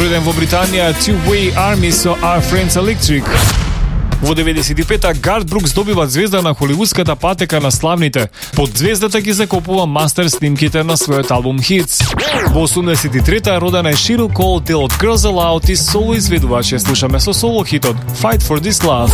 Роден во Британија, Two Way Army со Our Friends Electric. Во 95-та Гарт Брукс добива звезда на холивудската патека на славните. Под звездата ги закопува мастер снимките на својот албум Hits. Во 83-та родена е Cheryl Cole, дел од Girls Aloud и соло изведувач. Слушаме со соло хитот Fight for This Love.